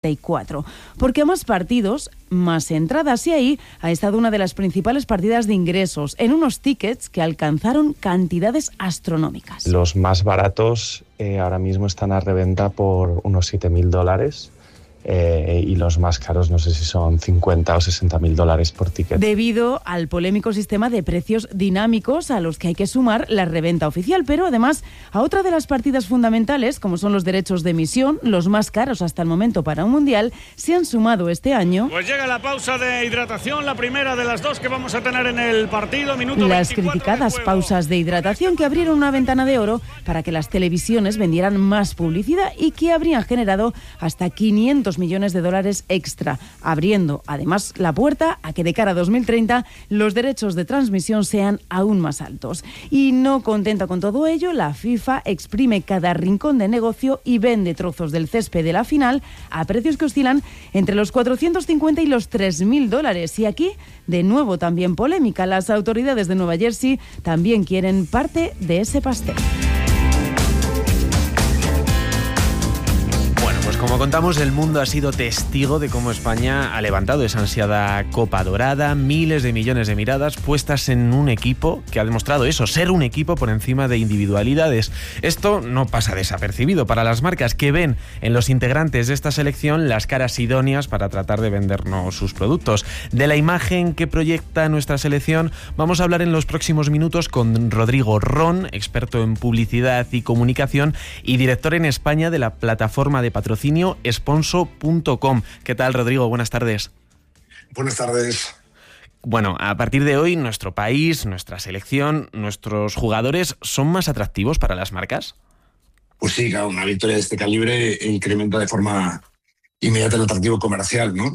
porque a más partidos, más entradas, y ahí ha estado una de las principales partidas de ingresos, en unos tickets que alcanzaron cantidades astronómicas. Los más baratos ahora mismo están a reventa por unos $7.000 y los más caros no sé si son $50 o $60.000 por ticket. Debido al polémico sistema de precios dinámicos a los que hay que sumar la reventa oficial, pero además a otra de las partidas fundamentales, como son los derechos de emisión, los más caros hasta el momento para un mundial, se han sumado este año. Pues llega la pausa de hidratación, la primera de las dos que vamos a tener en el partido, minuto 24 las criticadas pausas de hidratación que abrieron una ventana de oro para que las televisiones vendieran más publicidad y que habrían generado hasta $500 millones extra, abriendo además la puerta a que de cara a 2030 los derechos de transmisión sean aún más altos. Y no contenta con todo ello, la FIFA exprime cada rincón de negocio y vende trozos del césped de la final a precios que oscilan entre los $450 y los $3.000. Y aquí, de nuevo, también polémica. Las autoridades de Nueva Jersey también quieren parte de ese pastel. Como contamos, el mundo ha sido testigo de cómo España ha levantado esa ansiada Copa Dorada, miles de millones de miradas puestas en un equipo que ha demostrado eso, ser un equipo por encima de individualidades. Esto no pasa desapercibido para las marcas que ven en los integrantes de esta selección las caras idóneas para tratar de vendernos sus productos. De la imagen que proyecta nuestra selección vamos a hablar en los próximos minutos con Rodrigo Ron, experto en publicidad y comunicación y director en España de la plataforma de patrocinio Sponso.com. ¿Qué tal, Rodrigo? Buenas tardes. Buenas tardes. Bueno, a partir de hoy, nuestro país, nuestra selección, nuestros jugadores, ¿son más atractivos para las marcas? Pues sí, claro, una victoria de este calibre incrementa de forma inmediata el atractivo comercial, ¿no?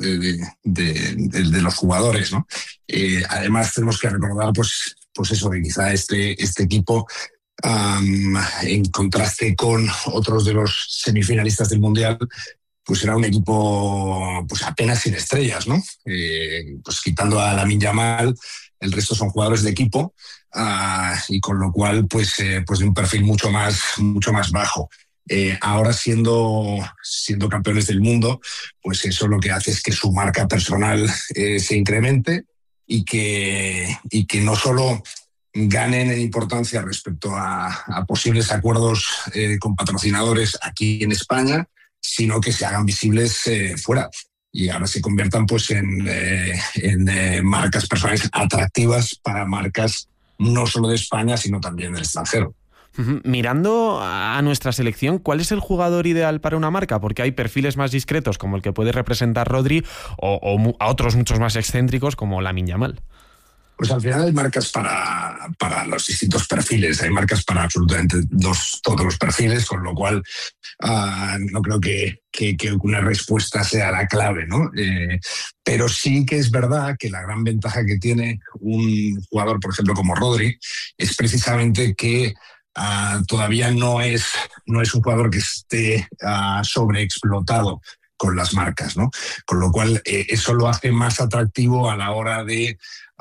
de los jugadores, ¿no? Además, tenemos que recordar, pues eso, que quizá este equipo, en contraste con otros de los semifinalistas del Mundial, pues era un equipo pues apenas sin estrellas, ¿no? Pues quitando a Lamine Yamal, el resto son jugadores de equipo, y con lo cual pues de un perfil mucho más bajo. Ahora siendo campeones del mundo, pues eso lo que hace es que su marca personal se incremente y que no solo ganen en importancia respecto a posibles acuerdos con patrocinadores aquí en España, sino que se hagan visibles fuera y ahora se conviertan pues en marcas personales atractivas para marcas no solo de España, sino también del extranjero. Mirando a nuestra selección, ¿cuál es el jugador ideal para una marca? Porque hay perfiles más discretos como el que puede representar Rodri o a otros muchos más excéntricos como Lamine Yamal. Pues al final hay marcas para los distintos perfiles, hay marcas para absolutamente todos los perfiles, con lo cual no creo que una respuesta sea la clave, ¿no? Pero sí que es verdad que la gran ventaja que tiene un jugador, por ejemplo, como Rodri, es precisamente que todavía no es un jugador que esté sobreexplotado con las marcas, ¿no? Con lo cual eso lo hace más atractivo a la hora de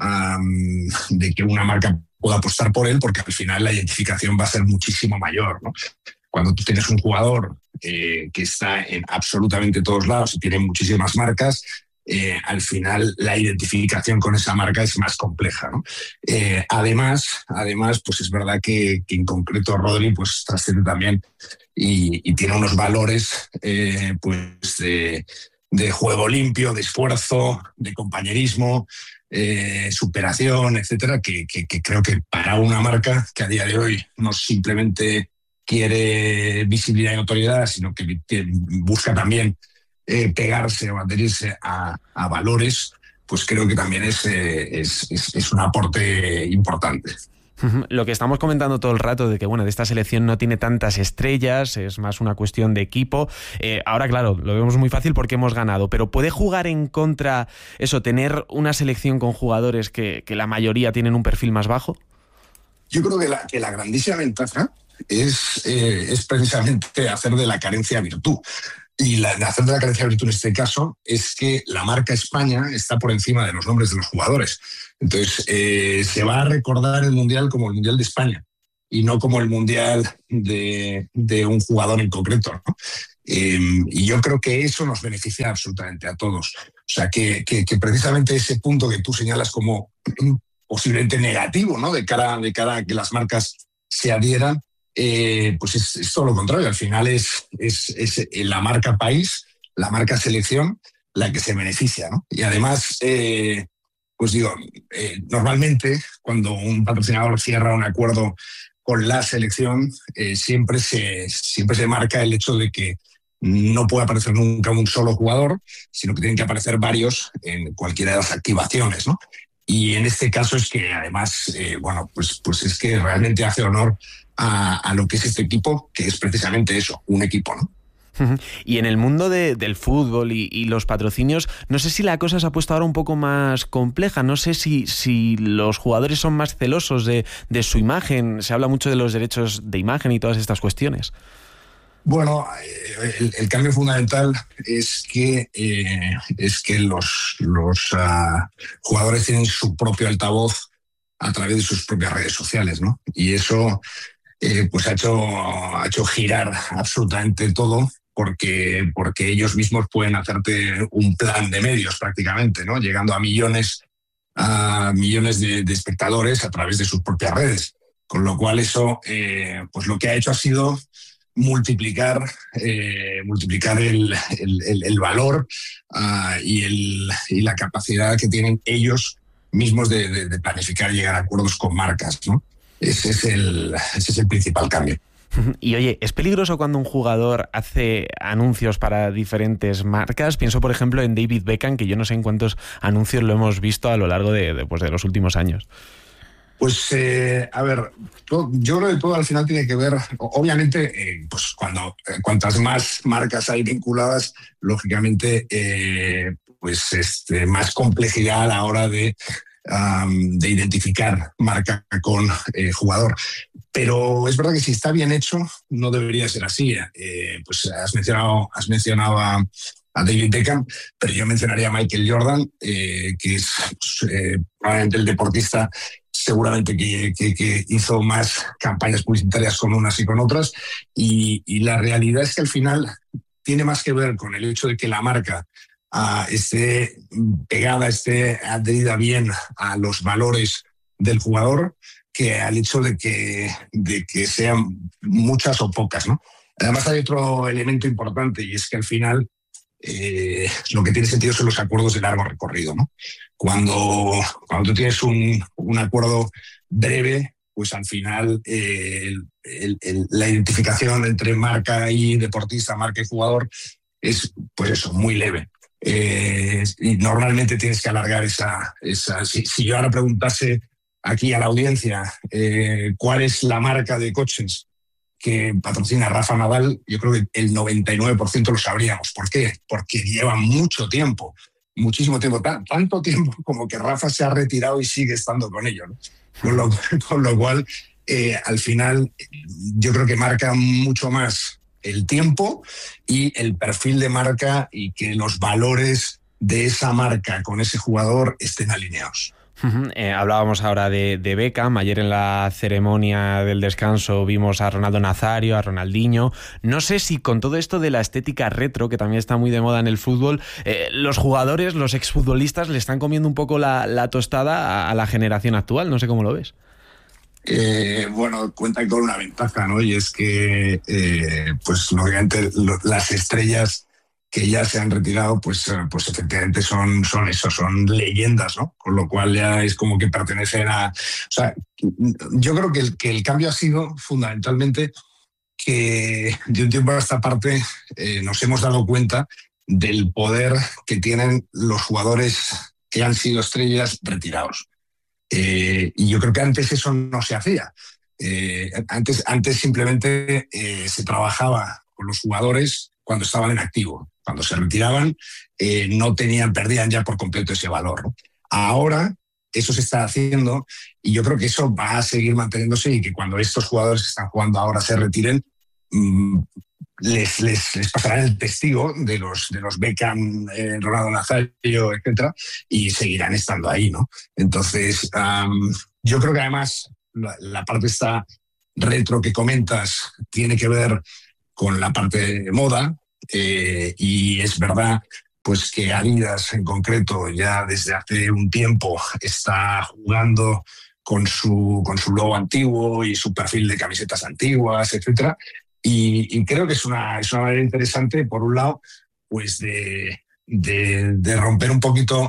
que una marca pueda apostar por él, porque al final la identificación va a ser muchísimo mayor, ¿no? Cuando tú tienes un jugador que está en absolutamente todos lados y tiene muchísimas marcas, al final la identificación con esa marca es más compleja, ¿no? Además, pues es verdad que en concreto Rodri pues trasciende también y tiene unos valores pues de juego limpio, de esfuerzo, de compañerismo, superación, etcétera, que creo que para una marca que a día de hoy no simplemente quiere visibilidad y notoriedad, sino que busca también pegarse o adherirse a valores, pues creo que también es un aporte importante. Lo que estamos comentando todo el rato de que de esta selección no tiene tantas estrellas, es más una cuestión de equipo. Ahora, claro, lo vemos muy fácil porque hemos ganado, pero ¿puede jugar en contra eso, tener una selección con jugadores que la mayoría tienen un perfil más bajo? Yo creo que la grandísima ventaja es precisamente hacer de la carencia virtud. Y hacer de la carencia virtud en este caso es que la marca España está por encima de los nombres de los jugadores. Entonces, se va a recordar el Mundial como el Mundial de España y no como el Mundial de un jugador en concreto, ¿no? Y yo creo que eso nos beneficia absolutamente a todos. O sea, que precisamente ese punto que tú señalas como posiblemente negativo, ¿no? De cara a que las marcas se adhieran, pues es todo lo contrario. Al final es la marca país, la marca selección, la que se beneficia, ¿no? Y además, pues digo, normalmente cuando un patrocinador cierra un acuerdo con la selección, siempre se marca el hecho de que no puede aparecer nunca un solo jugador, sino que tienen que aparecer varios en cualquiera de las activaciones, ¿no? Y en este caso es que además, pues es que realmente hace honor a lo que es este equipo, que es precisamente eso, un equipo, ¿no? Y en el mundo del fútbol y los patrocinios, no sé si la cosa se ha puesto ahora un poco más compleja, no sé si los jugadores son más celosos de su imagen, se habla mucho de los derechos de imagen y todas estas cuestiones. Bueno, el cambio fundamental es que los jugadores tienen su propio altavoz a través de sus propias redes sociales, ¿no? Y eso pues ha hecho girar absolutamente todo, porque ellos mismos pueden hacerte un plan de medios prácticamente, ¿no? Llegando a millones de espectadores a través de sus propias redes. Con lo cual eso, pues lo que ha hecho ha sido multiplicar el valor y la capacidad que tienen ellos mismos de planificar y llegar a acuerdos con marcas, ¿no? Ese es el principal cambio. Y oye, ¿es peligroso cuando un jugador hace anuncios para diferentes marcas? Pienso, por ejemplo, en David Beckham, que yo no sé en cuántos anuncios lo hemos visto a lo largo de los últimos años. Pues, a ver, yo creo que todo al final tiene que ver, obviamente, pues cuantas más marcas hay vinculadas, lógicamente, más complejidad a la hora de identificar marca con jugador. Pero es verdad que si está bien hecho, no debería ser así. Pues has mencionado a David Beckham, pero yo mencionaría a Michael Jordan, que es probablemente el deportista seguramente que hizo más campañas publicitarias con unas y con otras, y la realidad es que al final tiene más que ver con el hecho de que la marca esté pegada, esté adherida bien a los valores del jugador, que al hecho de que sean muchas o pocas, ¿no? Además hay otro elemento importante, y es que al final lo que tiene sentido son los acuerdos de largo recorrido, ¿no? Cuando tú tienes un acuerdo breve, pues al final la identificación entre marca y deportista, marca y jugador es, pues eso, muy leve. Y normalmente tienes que alargar esa si yo ahora preguntase aquí a la audiencia cuál es la marca de coches que patrocina Rafa Nadal, yo creo que el 99% lo sabríamos. ¿Por qué? Porque lleva mucho tiempo, muchísimo tiempo, tanto tiempo como que Rafa se ha retirado y sigue estando con ellos, ¿no? Con lo cual, al final, yo creo que marca mucho más el tiempo y el perfil de marca, y que los valores de esa marca con ese jugador estén alineados. Hablábamos ahora de Beckham. Ayer en la ceremonia del descanso vimos a Ronaldo Nazario, a Ronaldinho. No sé si con todo esto de la estética retro, que también está muy de moda en el fútbol, los jugadores, los exfutbolistas le están comiendo un poco la tostada a la generación actual. No sé cómo lo ves. Bueno, cuentan con una ventaja, ¿no? Y es que, pues lógicamente, las estrellas que ya se han retirado, pues efectivamente son leyendas, ¿no? Con lo cual ya es como que pertenecen a... O sea, yo creo que el cambio ha sido fundamentalmente que de un tiempo a esta parte nos hemos dado cuenta del poder que tienen los jugadores que han sido estrellas retirados. Y yo creo que antes eso no se hacía. Antes simplemente se trabajaba con los jugadores cuando estaban en activo. Cuando se retiraban, perdían ya por completo ese valor, ¿no? Ahora eso se está haciendo, y yo creo que eso va a seguir manteniéndose, y que cuando estos jugadores que están jugando ahora se retiren, les pasarán el testigo de los Beckham, Ronaldo Nazario, etcétera, y seguirán estando ahí, ¿no? Entonces, yo creo que además la parte esta retro que comentas tiene que ver con la parte de moda, y es verdad pues que Adidas en concreto ya desde hace un tiempo está jugando con su logo antiguo y su perfil de camisetas antiguas, etcétera. Y creo que es una manera interesante, por un lado, pues de romper un poquito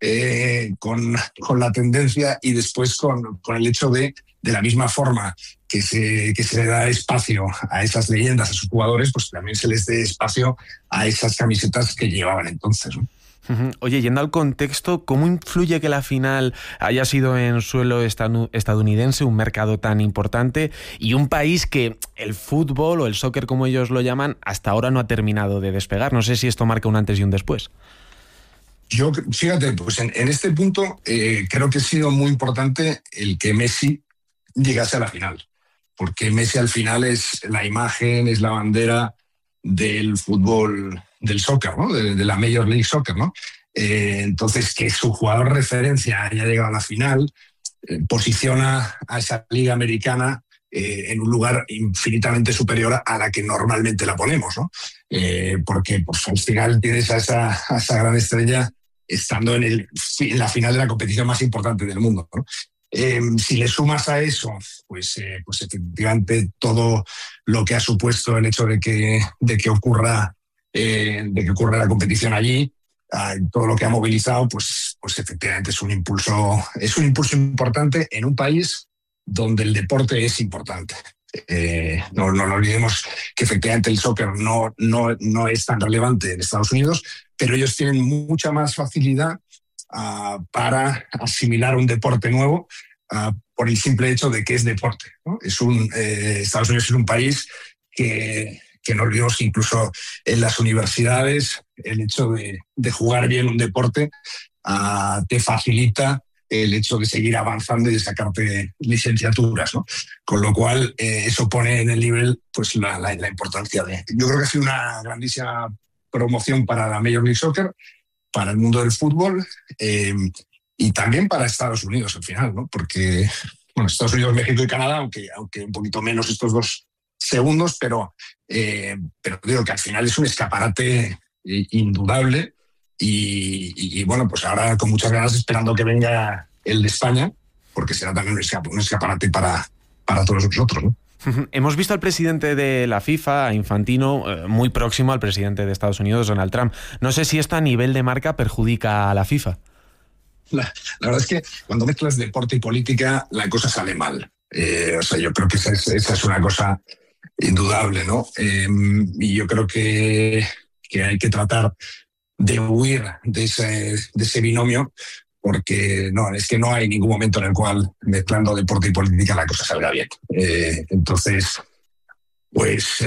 con la tendencia, y después con el hecho de la misma forma que se le da espacio a esas leyendas, a sus jugadores, pues también se les dé espacio a esas camisetas que llevaban entonces, ¿no? Oye, yendo al contexto, ¿cómo influye que la final haya sido en suelo estadounidense, un mercado tan importante y un país que el fútbol o el soccer, como ellos lo llaman, hasta ahora no ha terminado de despegar? No sé si esto marca un antes y un después. Yo, fíjate, pues en este punto creo que ha sido muy importante el que Messi llegase a la final, porque Messi al final es la imagen, es la bandera del fútbol, del soccer, ¿no? De la Major League Soccer, ¿no? Entonces, que su jugador referencia haya llegado a la final posiciona a esa liga americana en un lugar infinitamente superior a la que normalmente la ponemos, ¿no? Porque pues, al final tienes a esa gran estrella estando en la final de la competición más importante del mundo, ¿no? Si le sumas a eso, pues efectivamente todo lo que ha supuesto el hecho de que ocurra la competición allí, todo lo que ha movilizado, pues efectivamente es un impulso importante en un país donde el deporte es importante. No olvidemos que efectivamente el soccer no es tan relevante en Estados Unidos, pero ellos tienen mucha más facilidad para asimilar un deporte nuevo por el simple hecho de que es deporte, ¿no? Estados Unidos es un país que no olvidemos que incluso en las universidades el hecho de jugar bien un deporte te facilita el hecho de seguir avanzando y de sacarte licenciaturas, ¿no? Con lo cual eso pone en el nivel pues la importancia de... Yo creo que ha sido una grandísima promoción para la Major League Soccer, para el mundo del fútbol y también para Estados Unidos al final, ¿no? Porque, bueno, Estados Unidos, México y Canadá, aunque un poquito menos estos dos segundos, pero digo que al final es un escaparate indudable y bueno, pues ahora con muchas ganas esperando que venga el de España, porque será también un escaparate para todos nosotros, ¿no? Hemos visto al presidente de la FIFA, a Infantino, muy próximo al presidente de Estados Unidos, Donald Trump. No sé si esto a nivel de marca perjudica a la FIFA. La verdad es que cuando mezclas deporte y política, la cosa sale mal. O sea, yo creo que esa es una cosa indudable, ¿no? Y yo creo que hay que tratar de huir de ese binomio, porque es que no hay ningún momento en el cual mezclando deporte y política la cosa salga bien. Entonces, pues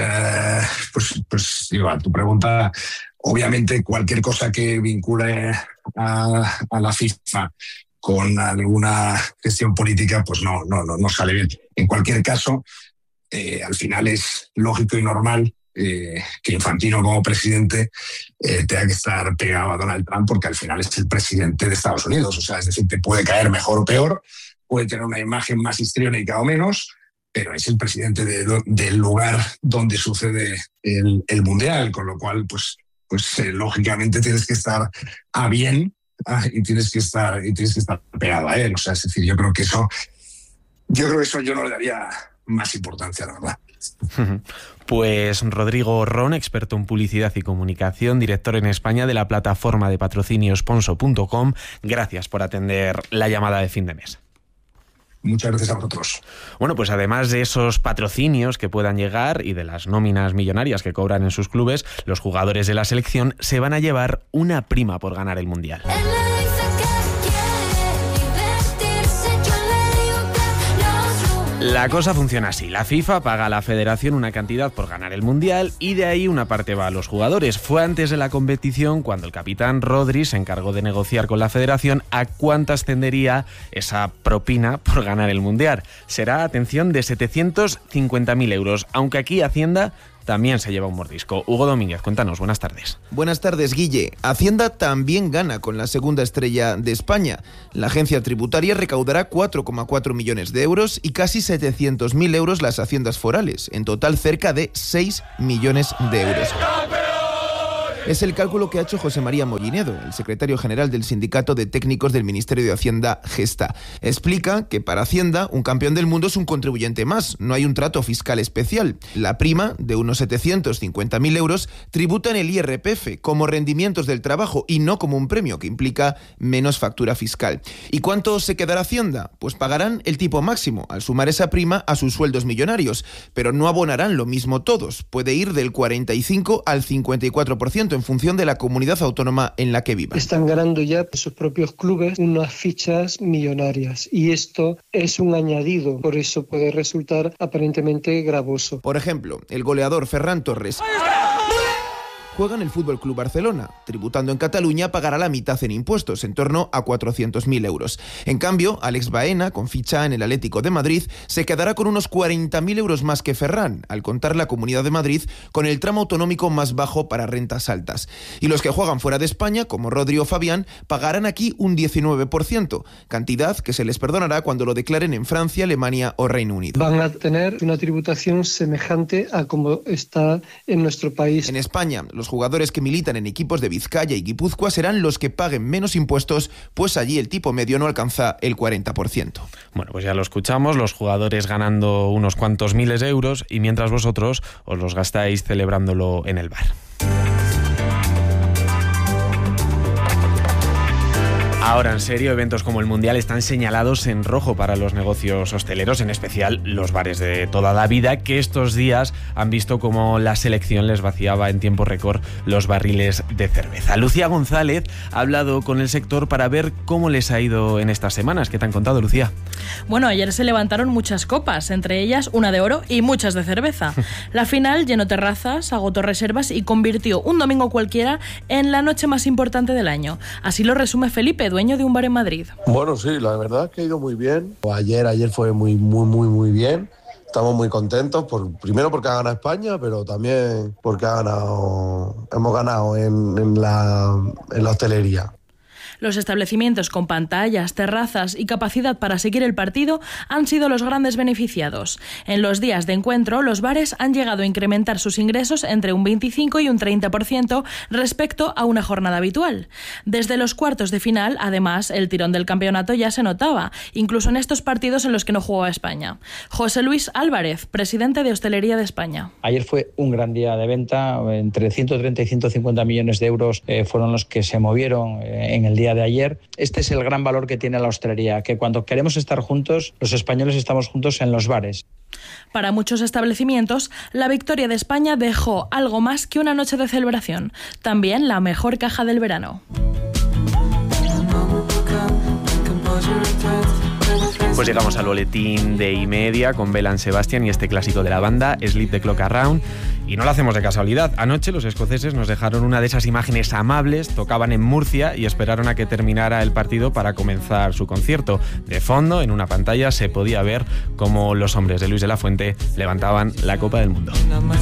digo, a tu pregunta, obviamente cualquier cosa que vincule a la FIFA con alguna gestión política, pues no sale bien. En cualquier caso, al final es lógico y normal que Infantino como presidente tenga que estar pegado a Donald Trump, porque al final es el presidente de Estados Unidos. O sea, es decir, te puede caer mejor o peor, puede tener una imagen más histriónica o menos, pero es el presidente del lugar donde sucede el Mundial, con lo cual, pues lógicamente tienes que estar a bien y tienes que estar pegado a él. O sea, es decir, yo creo que eso yo no le daría más importancia, la verdad. Pues Rodrigo Ron, experto en publicidad y comunicación, director en España de la plataforma de patrocinio Sponso.com, gracias por atender la llamada de fin de mes. Muchas gracias a vosotros. Bueno, pues además de esos patrocinios que puedan llegar y de las nóminas millonarias que cobran en sus clubes, los jugadores de la selección se van a llevar una prima por ganar el Mundial. La cosa funciona así. La FIFA paga a la federación una cantidad por ganar el Mundial y de ahí una parte va a los jugadores. Fue antes de la competición cuando el capitán Rodri se encargó de negociar con la federación a cuánto ascendería esa propina por ganar el Mundial. Será, atención, de 750.000 euros, aunque aquí Hacienda también se lleva un mordisco. Hugo Domínguez, cuéntanos, buenas tardes. Buenas tardes, Guille. Hacienda también gana con la segunda estrella de España. La agencia tributaria recaudará 4,4 millones de euros y casi 700.000 euros las haciendas forales. En total, cerca de 6 millones de euros. Es el cálculo que ha hecho José María Mollinedo, el secretario general del Sindicato de Técnicos del Ministerio de Hacienda, Gesta. Explica que para Hacienda un campeón del mundo es un contribuyente más, no hay un trato fiscal especial. La prima, de unos 750.000 euros, tributa en el IRPF como rendimientos del trabajo y no como un premio que implica menos factura fiscal. ¿Y cuánto se quedará Hacienda? Pues pagarán el tipo máximo al sumar esa prima a sus sueldos millonarios, pero no abonarán lo mismo todos. Puede ir del 45 al 54% en función de la comunidad autónoma en la que vivan. Están ganando ya sus propios clubes unas fichas millonarias y esto es un añadido, por eso puede resultar aparentemente gravoso. Por ejemplo, el goleador Ferran Torres juega en el Fútbol Club Barcelona. Tributando en Cataluña pagará la mitad en impuestos, en torno a 400.000 euros. En cambio, Alex Baena, con ficha en el Atlético de Madrid, se quedará con unos 40.000 euros más que Ferran, al contar la Comunidad de Madrid con el tramo autonómico más bajo para rentas altas. Y los que juegan fuera de España, como Rodri o Fabián, pagarán aquí un 19%, cantidad que se les perdonará cuando lo declaren en Francia, Alemania o Reino Unido. Van a tener una tributación semejante a como está en nuestro país. En España, los jugadores que militan en equipos de Vizcaya y Guipúzcoa serán los que paguen menos impuestos, pues allí el tipo medio no alcanza el 40%. Bueno, pues ya lo escuchamos, los jugadores ganando unos cuantos miles de euros y mientras vosotros os los gastáis celebrándolo en el bar. Ahora, en serio, eventos como el Mundial están señalados en rojo para los negocios hosteleros, en especial los bares de toda la vida, que estos días han visto cómo la selección les vaciaba en tiempo récord los barriles de cerveza. Lucía González ha hablado con el sector para ver cómo les ha ido en estas semanas. ¿Qué te han contado, Lucía? Bueno, ayer se levantaron muchas copas, entre ellas una de oro y muchas de cerveza. La final llenó terrazas, agotó reservas y convirtió un domingo cualquiera en la noche más importante del año. Así lo resume Felipe, dueño de un bar en Madrid. Bueno, sí, la verdad es que ha ido muy bien. Ayer fue muy bien. Estamos muy contentos, primero porque ha ganado España, pero también porque hemos ganado en la hostelería. Los establecimientos con pantallas, terrazas y capacidad para seguir el partido han sido los grandes beneficiados. En los días de encuentro, los bares han llegado a incrementar sus ingresos entre un 25 y un 30% respecto a una jornada habitual. Desde los cuartos de final, además, el tirón del campeonato ya se notaba, incluso en estos partidos en los que no jugaba España. José Luis Álvarez, presidente de Hostelería de España. Ayer fue un gran día de venta, entre 130 y 150 millones de euros fueron los que se movieron en el día de ayer. Este es el gran valor que tiene la hostelería, que cuando queremos estar juntos, los españoles estamos juntos en los bares. Para muchos establecimientos, la victoria de España dejó algo más que una noche de celebración, también la mejor caja del verano. Pues llegamos al boletín de Y-Media con Belle and Sebastian y este clásico de la banda, Sleep the Clock Around. Y no lo hacemos de casualidad. Anoche los escoceses nos dejaron una de esas imágenes amables, tocaban en Murcia y esperaron a que terminara el partido para comenzar su concierto. De fondo, en una pantalla, se podía ver cómo los hombres de Luis de la Fuente levantaban la Copa del Mundo.